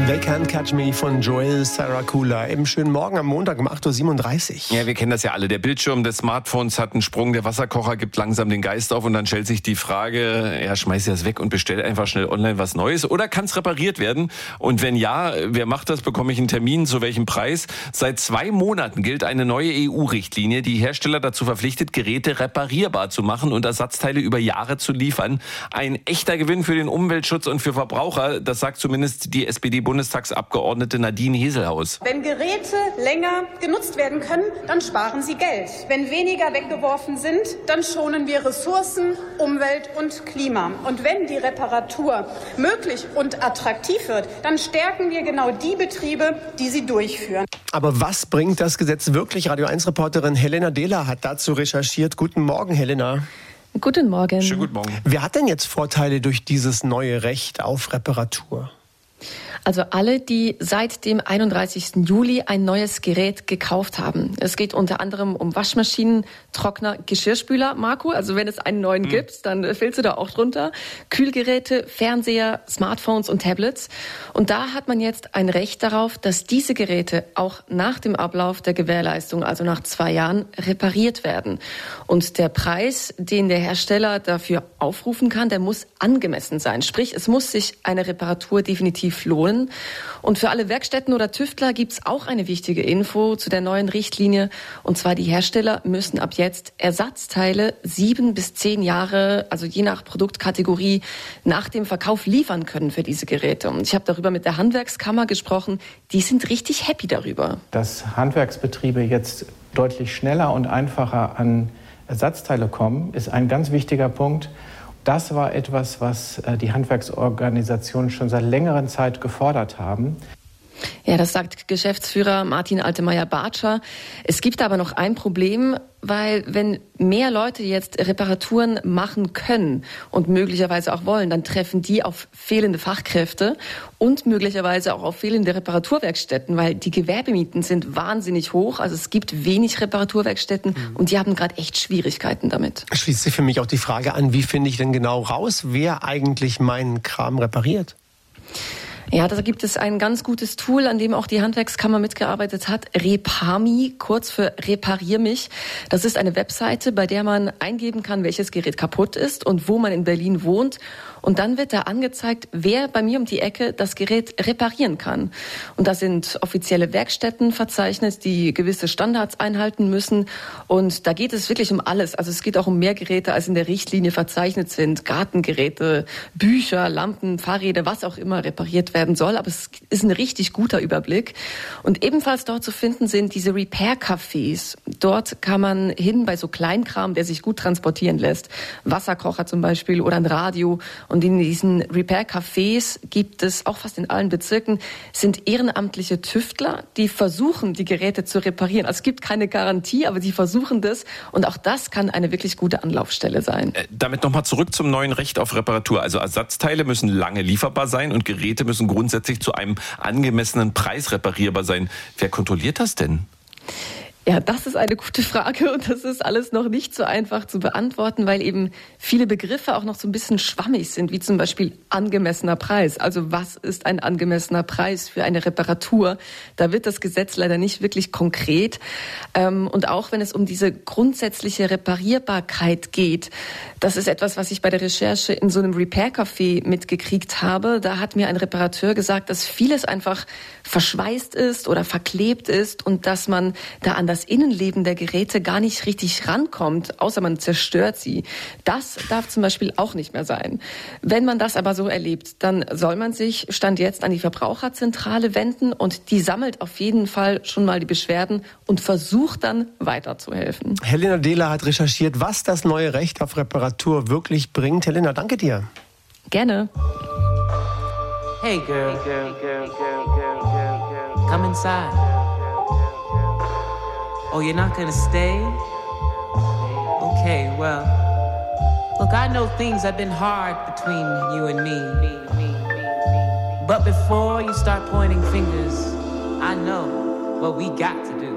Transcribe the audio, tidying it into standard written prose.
They Can't Catch Me von Joel Saracula. Im schönen Morgen am Montag um 8.37 Uhr. Ja, wir kennen das ja alle. Der Bildschirm des Smartphones hat einen Sprung, der Wasserkocher gibt langsam den Geist auf und dann stellt sich die Frage, ja, schmeiß das weg und bestell einfach schnell online was Neues oder kann es repariert werden? Und wenn ja, wer macht das? Bekomme ich einen Termin? Zu welchem Preis? Seit 2 Monaten gilt eine neue EU-Richtlinie, die Hersteller dazu verpflichtet, Geräte reparierbar zu machen und Ersatzteile über Jahre zu liefern. Ein echter Gewinn für den Umweltschutz und für Verbraucher, das sagt zumindest die SPD-Bundestagsabgeordnete Nadine Heselhaus. Wenn Geräte länger genutzt werden können, dann sparen sie Geld. Wenn weniger weggeworfen sind, dann schonen wir Ressourcen, Umwelt und Klima. Und wenn die Reparatur möglich und attraktiv wird, dann stärken wir genau die Betriebe, die sie durchführen. Aber was bringt das Gesetz wirklich? Radio 1-Reporterin Helena Dehler hat dazu recherchiert. Guten Morgen, Helena. Guten Morgen. Schönen guten Morgen. Wer hat denn jetzt Vorteile durch dieses neue Recht auf Reparatur? Also alle, die seit dem 31. Juli ein neues Gerät gekauft haben. Es geht unter anderem um Waschmaschinen, Trockner, Geschirrspüler, Marco. Also wenn es einen neuen gibt, dann fällst du da auch drunter. Kühlgeräte, Fernseher, Smartphones und Tablets. Und da hat man jetzt ein Recht darauf, dass diese Geräte auch nach dem Ablauf der Gewährleistung, also nach 2 Jahren, repariert werden. Und der Preis, den der Hersteller dafür aufrufen kann, der muss angemessen sein. Sprich, es muss sich eine Reparatur definitiv lohnen. Und für alle Werkstätten oder Tüftler gibt es auch eine wichtige Info zu der neuen Richtlinie. Und zwar die Hersteller müssen ab jetzt Ersatzteile 7 bis 10 Jahre, also je nach Produktkategorie, nach dem Verkauf liefern können für diese Geräte. Und ich habe darüber mit der Handwerkskammer gesprochen. Die sind richtig happy darüber. Dass Handwerksbetriebe jetzt deutlich schneller und einfacher an Ersatzteile kommen, ist ein ganz wichtiger Punkt. Das war etwas, was die Handwerksorganisationen schon seit längerer Zeit gefordert haben. Ja, das sagt Geschäftsführer Martin Altemeyer-Bartscher. Es gibt aber noch ein Problem, weil wenn mehr Leute jetzt Reparaturen machen können und möglicherweise auch wollen, dann treffen die auf fehlende Fachkräfte und möglicherweise auch auf fehlende Reparaturwerkstätten, weil die Gewerbemieten sind wahnsinnig hoch. Also es gibt wenig Reparaturwerkstätten und die haben gerade echt Schwierigkeiten damit. Schließt sich für mich auch die Frage an, wie finde ich denn genau raus, wer eigentlich meinen Kram repariert? Ja, da gibt es ein ganz gutes Tool, an dem auch die Handwerkskammer mitgearbeitet hat. Reparmi, kurz für Reparier mich. Das ist eine Webseite, bei der man eingeben kann, welches Gerät kaputt ist und wo man in Berlin wohnt. Und dann wird da angezeigt, wer bei mir um die Ecke das Gerät reparieren kann. Und da sind offizielle Werkstätten verzeichnet, die gewisse Standards einhalten müssen. Und da geht es wirklich um alles. Also es geht auch um mehr Geräte, als in der Richtlinie verzeichnet sind. Gartengeräte, Bücher, Lampen, Fahrräder, was auch immer repariert werden soll. Aber es ist ein richtig guter Überblick. Und ebenfalls dort zu finden sind diese Repair-Cafés. Dort kann man hin bei so Kleinkram, der sich gut transportieren lässt. Wasserkocher zum Beispiel oder ein Radio. Und in diesen Repair-Cafés gibt es auch fast in allen Bezirken sind ehrenamtliche Tüftler, die versuchen, die Geräte zu reparieren. Also es gibt keine Garantie, aber sie versuchen das. Und auch das kann eine wirklich gute Anlaufstelle sein. Damit nochmal zurück zum neuen Recht auf Reparatur. Also Ersatzteile müssen lange lieferbar sein und Geräte müssen grundsätzlich zu einem angemessenen Preis reparierbar sein. Wer kontrolliert das denn? Ja, das ist eine gute Frage und das ist alles noch nicht so einfach zu beantworten, weil eben viele Begriffe auch noch so ein bisschen schwammig sind, wie zum Beispiel angemessener Preis. Also was ist ein angemessener Preis für eine Reparatur? Da wird das Gesetz leider nicht wirklich konkret. Und auch wenn es um diese grundsätzliche Reparierbarkeit geht, das ist etwas, was ich bei der Recherche in so einem Repair-Café mitgekriegt habe. Da hat mir ein Reparateur gesagt, dass vieles einfach verschweißt ist oder verklebt ist und dass man da an das Innenleben der Geräte gar nicht richtig rankommt, außer man zerstört sie. Das darf zum Beispiel auch nicht mehr sein. Wenn man das aber so erlebt, dann soll man sich Stand jetzt an die Verbraucherzentrale wenden und die sammelt auf jeden Fall schon mal die Beschwerden und versucht dann weiterzuhelfen. Helena Dehler hat recherchiert, was das neue Recht auf Reparatur wirklich bringt. Helena, danke dir. Gerne. Hey girl, come inside. Oh, you're not gonna stay? Okay, well, look, I know things have been hard between you and me. But before you start pointing fingers, I know what we got to do.